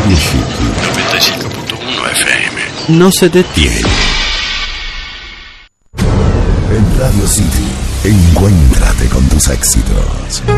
95.1 FM. No se detiene. En Radio City, encuéntrate con tus éxitos.